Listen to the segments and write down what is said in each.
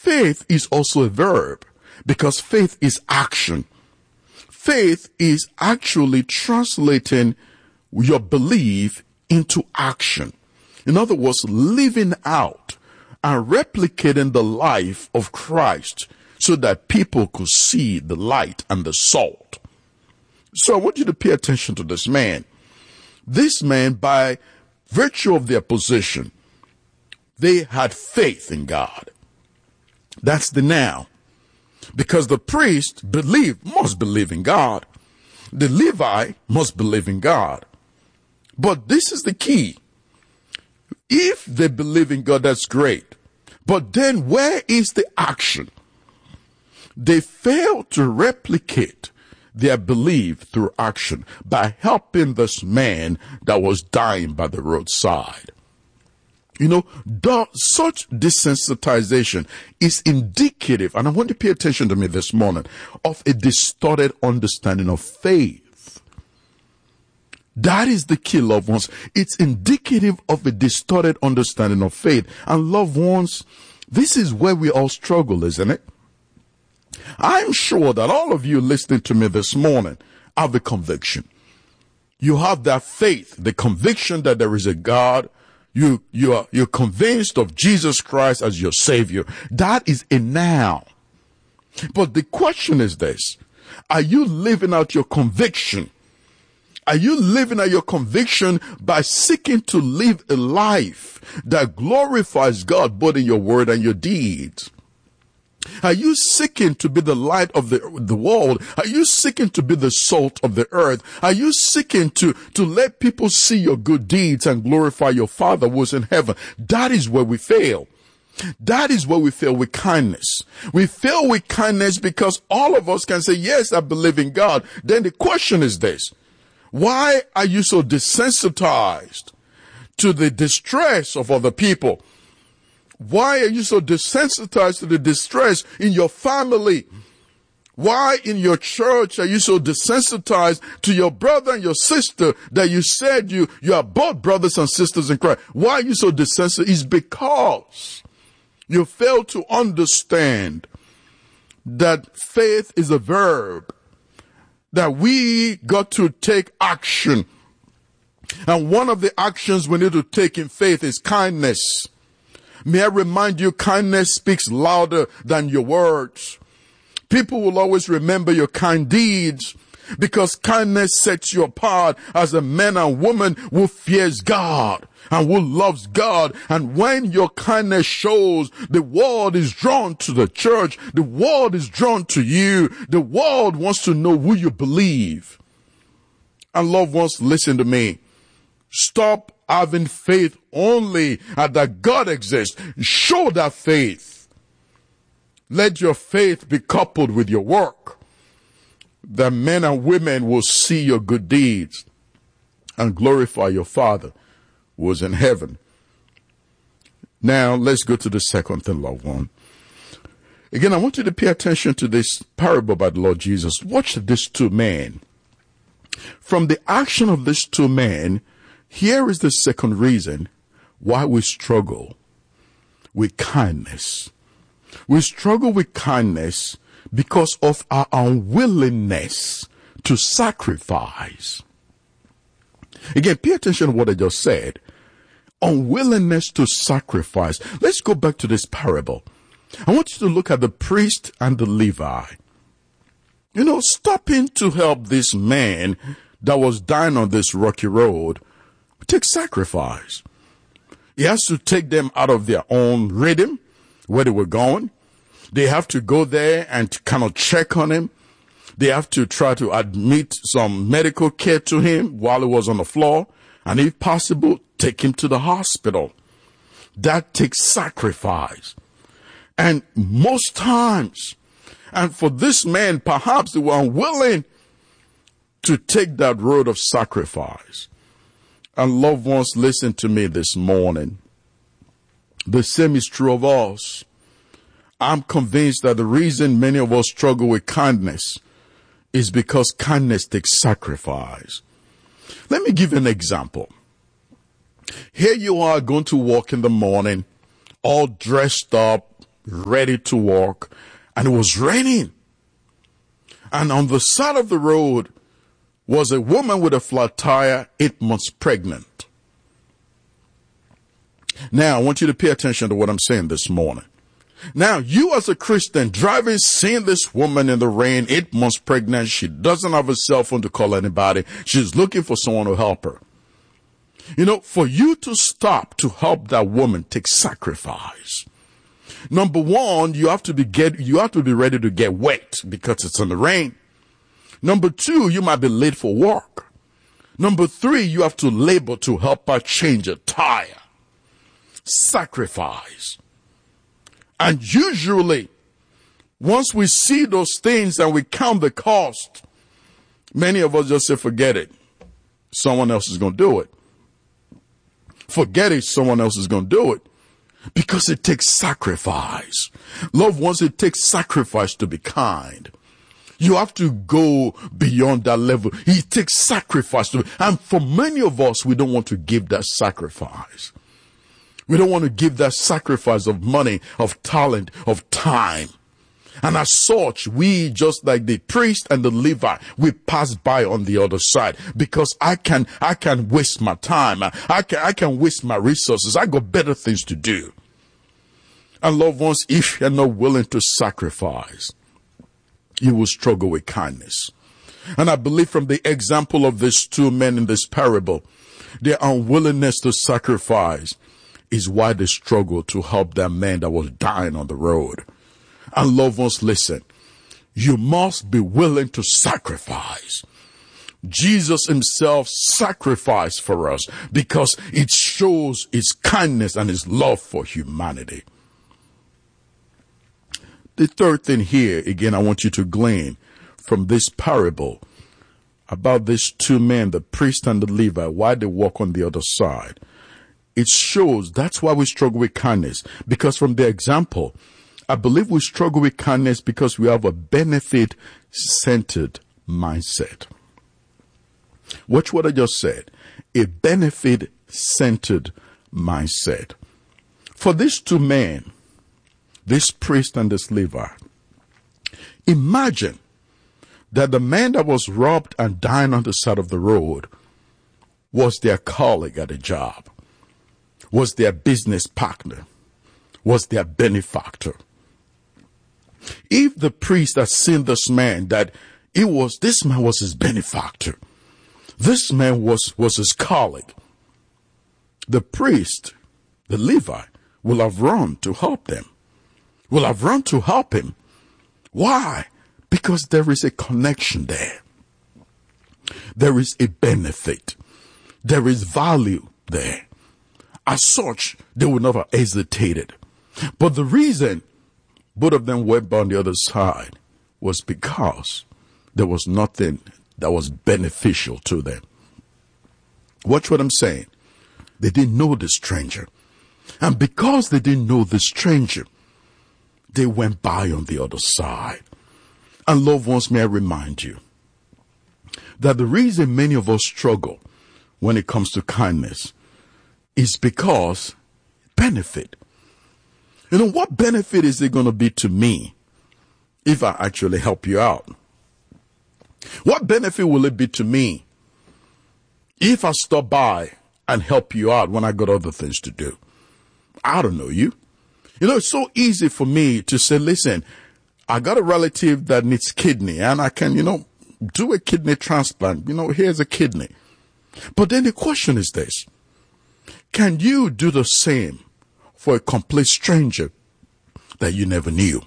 faith is also a verb because faith is action. Faith is actually translating your belief into action. In other words, living out and replicating the life of Christ so that people could see the light and the salt. So I want you to pay attention to this man. This man, by virtue of their position, they had faith in God. That's the now. Because the priest must believe in God. The Levi must believe in God. But this is the key. If they believe in God, that's great. But then where is the action? They fail to replicate their belief through action by helping this man that was dying by the roadside. You know, such desensitization is indicative, and I want you to pay attention to me this morning, of a distorted understanding of faith. That is the key, loved ones. It's indicative of a distorted understanding of faith. And loved ones, this is where we all struggle, isn't it? I'm sure that all of you listening to me this morning have a conviction. You have that faith, the conviction that there is a God. You're convinced of Jesus Christ as your Savior. That is a now. But the question is this: are you living out your conviction? Are you living out your conviction by seeking to live a life that glorifies God both in your word and your deeds? Are you seeking to be the light of the world? Are you seeking to be the salt of the earth? Are you seeking to let people see your good deeds and glorify your Father who is in heaven? That is where we fail. That is where we fail with kindness. We fail with kindness because all of us can say, yes, I believe in God. Then the question is this: why are you so desensitized to the distress of other people? Why are you so desensitized to the distress in your family? Why in your church are you so desensitized to your brother and your sister that you said you are both brothers and sisters in Christ? Why are you so desensitized? It's because you fail to understand that faith is a verb, that we got to take action. And one of the actions we need to take in faith is kindness. May I remind you, kindness speaks louder than your words. People will always remember your kind deeds because kindness sets you apart as a man and woman who fears God and who loves God. And when your kindness shows, the world is drawn to the church. The world is drawn to you. The world wants to know who you believe. And loved ones, listen to me. Stop having faith only that God exists. Show that faith. Let your faith be coupled with your work. That men and women will see your good deeds and glorify your Father who is in heaven. Now, let's go to the second thing, loved one. Again, I want you to pay attention to this parable by the Lord Jesus. Watch these two men. From the action of these two men, here is the second reason why we struggle with kindness. We struggle with kindness because of our unwillingness to sacrifice. Again, pay attention to what I just said. Unwillingness to sacrifice. Let's go back to this parable. I want you to look at the priest and the Levi. You know, stopping to help this man that was dying on this rocky road takes sacrifice. He has to take them out of their own rhythm, where they were going. They have to go there and kind of check on him. They have to try to admit some medical care to him while he was on the floor. And if possible, take him to the hospital. That takes sacrifice. And most times, and for this man, perhaps they were unwilling to take that road of sacrifice. And loved ones, listen to me this morning. The same is true of us. I'm convinced that the reason many of us struggle with kindness is because kindness takes sacrifice. Let me give you an example. Here you are going to work in the morning, all dressed up, ready to walk, and it was raining. And on the side of the road was a woman with a flat tire, 8 months pregnant. Now, I want you to pay attention to what I'm saying this morning. Now, you as a Christian driving, seeing this woman in the rain, 8 months pregnant. She doesn't have a cell phone to call anybody. She's looking for someone to help her. You know, for you to stop to help that woman takes sacrifice. Number one, you have to be ready to get wet because it's in the rain. Number two, you might be late for work. Number three, you have to labor to help her change a tire. Sacrifice. And usually, once we see those things and we count the cost, many of us just say, forget it. Someone else is going to do it. Forget it. Someone else is going to do it. Because it takes sacrifice. Loved ones, it takes sacrifice to be kind. You have to go beyond that level. It takes sacrifice to be, and for many of us, we don't want to give that sacrifice. We don't want to give that sacrifice of money, of talent, of time. And as such, we, just like the priest and the Levite, we pass by on the other side because I can waste my time. I can waste my resources. I got better things to do. And loved ones, if you're not willing to sacrifice, you will struggle with kindness. And I believe from the example of these two men in this parable, their unwillingness to sacrifice is why they struggled to help that man that was dying on the road. And loved ones, listen, you must be willing to sacrifice. Jesus himself sacrificed for us because it shows his kindness and his love for humanity. The third thing here, again, I want you to glean from this parable about these two men, the priest and the Levite, why they walk on the other side. It shows that's why we struggle with kindness, because from the example, I believe we struggle with kindness because we have a benefit-centered mindset. Watch what I just said. A benefit-centered mindset. For these two men, this priest and this Levite, imagine that the man that was robbed and dying on the side of the road was their colleague at a job, was their business partner, was their benefactor. If the priest had seen this man, that this man was his benefactor, this man was his colleague, the priest, the Levite, will have run to help them, will have run to help him. Why? Because there is a connection there. There is a benefit. There is value there. As such, they would not have hesitated. But the reason both of them went on the other side was because there was nothing that was beneficial to them. Watch what I'm saying. They didn't know the stranger. And because they didn't know the stranger, they went by on the other side. And loved ones, may I remind you that the reason many of us struggle when it comes to kindness is because benefit. You know, what benefit is it going to be to me if I actually help you out? What benefit will it be to me if I stop by and help you out when I got other things to do? I don't know you. You know, it's so easy for me to say, listen, I got a relative that needs kidney and I can, do a kidney transplant. Here's a kidney. But then the question is this. Can you do the same for a complete stranger that you never knew?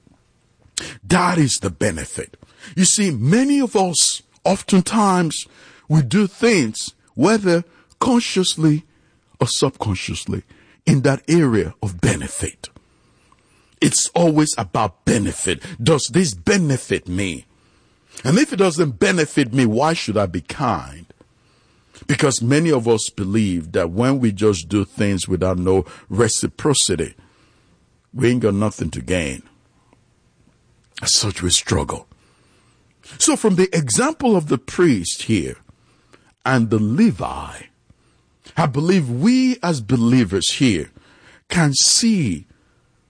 That is the benefit. You see, many of us, oftentimes, we do things, whether consciously or subconsciously, in that area of benefit. It's always about benefit. Does this benefit me? And if it doesn't benefit me, why should I be kind? Because many of us believe that when we just do things without no reciprocity, we ain't got nothing to gain. As such, we struggle. So from the example of the priest here and the Levi, I believe we as believers here can see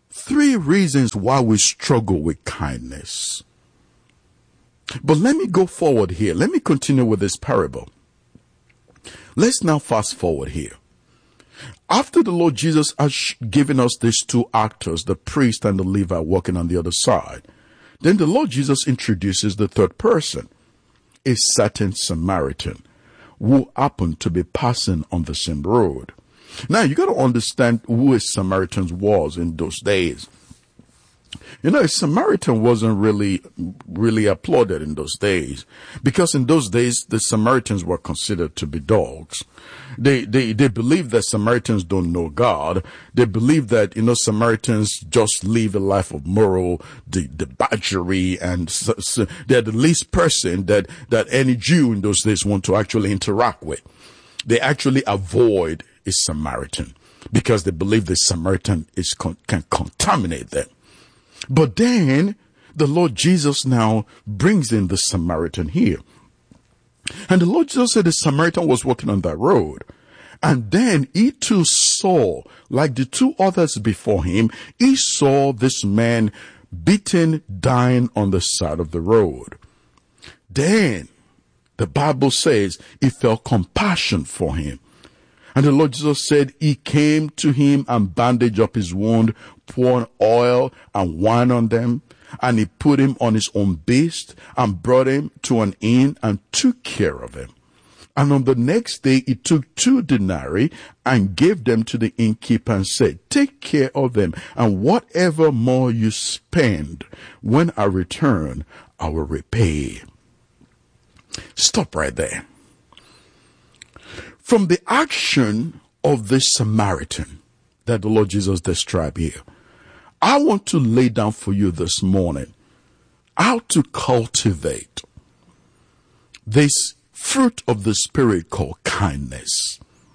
3 reasons why we struggle with kindness. But let me go forward here. Let me continue with this parable. Let's now fast forward here. After the Lord Jesus has given us these 2 actors, the priest and the Levite walking on the other side, then the Lord Jesus introduces the 3rd person, a certain Samaritan, who happened to be passing on the same road. Now, you got to understand who a Samaritan was in those days. You know, a Samaritan wasn't really applauded in those days, because in those days, the Samaritans were considered to be dogs. They believed that Samaritans don't know God. They believed that, Samaritans just live a life of moral debauchery, and so they're the least person that any Jew in those days want to actually interact with. They actually avoid a Samaritan because they believe the Samaritan can contaminate them. But then the Lord Jesus now brings in the Samaritan here. And the Lord Jesus said the Samaritan was walking on that road. And then he too saw, like the 2 others before him, he saw this man beaten, dying on the side of the road. Then the Bible says he felt compassion for him. And the Lord Jesus said he came to him and bandaged up his wound, poured oil and wine on them, and he put him on his own beast and brought him to an inn and took care of him. And on the next day he took 2 denarii and gave them to the innkeeper and said, "Take care of them, and whatever more you spend, when I return, I will repay." Stop right there. From the action of this Samaritan that the Lord Jesus described here, I want to lay down for you this morning how to cultivate this fruit of the Spirit called kindness.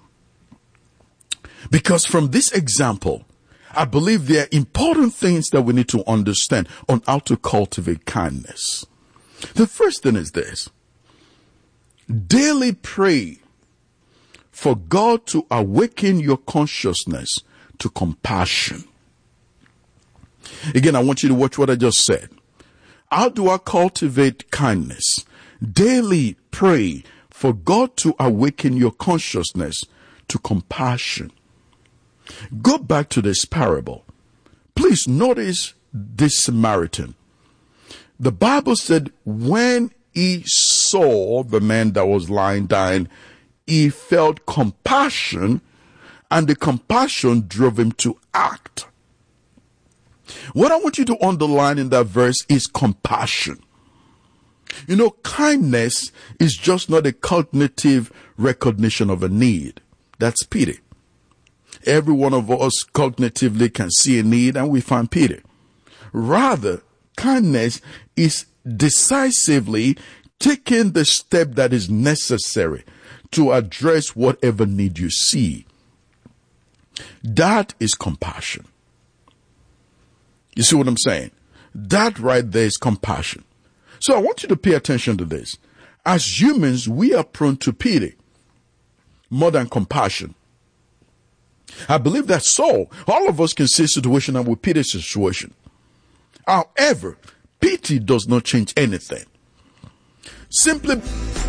Because from this example, I believe there are important things that we need to understand on how to cultivate kindness. The first thing is this: daily pray for God to awaken your consciousness to compassion. Again, I want you to watch what I just said. How do I cultivate kindness? Daily pray for God to awaken your consciousness to compassion. Go back to this parable. Please notice this Samaritan. The Bible said when he saw the man that was lying dying, he felt compassion, and the compassion drove him to act. What I want you to underline in that verse is compassion. Kindness is just not a cognitive recognition of a need. That's pity. Every one of us cognitively can see a need and we find pity. Rather, kindness is decisively taking the step that is necessary to address whatever need you see. That is compassion. You see what I'm saying? That right there is compassion. So I want you to pay attention to this. As humans, we are prone to pity more than compassion. I believe that's so. All of us can see a situation and we pity a situation. However, pity does not change anything. Simply